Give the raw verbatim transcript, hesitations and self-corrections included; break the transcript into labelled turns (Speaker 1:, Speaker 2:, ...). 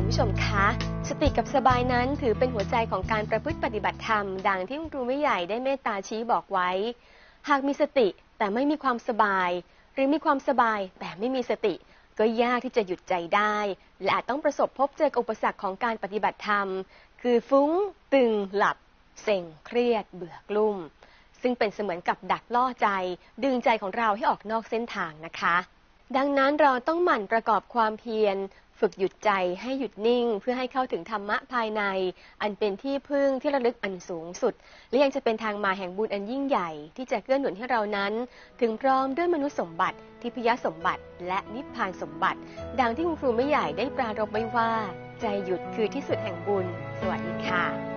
Speaker 1: ผู้ชมคะสติกับสบายนั้นถือเป็นหัวใจของการประพฤติปฏิบัติธรรมดังที่คุณครูไม่ใหญ่ได้เมตตาชี้บอกไว้หากมีสติแต่ไม่มีความสบายหรือมีความสบายแต่ไม่มีสติก็ยากที่จะหยุดใจได้และอาจต้องประสบพบเจออุปสรรคของการปฏิบัติธรรมคือฟุ้งตึงหลับเซ็งเครียดเบื่อกลุ่มซึ่งเป็นเสมือนกับดักล่อใจดึงใจของเราให้ออกนอกเส้นทางนะคะดังนั้นเราต้องหมั่นประกอบความเพียรฝึกหยุดใจให้หยุดนิ่งเพื่อให้เข้าถึงธรรมะภายในอันเป็นที่พึ่งที่ระลึกอันสูงสุดและยังจะเป็นทางมาแห่งบุญอันยิ่งใหญ่ที่จะเกื้อหนุนให้เรานั้นถึงพร้อมด้วยมนุษย์สมบัติทิพยสมบัติและนิพพานสมบัติดังที่คุณครูไม่ใหญ่ได้ปรารภไว้ว่าใจหยุดคือที่สุดแห่งบุญสวัสดีค่ะ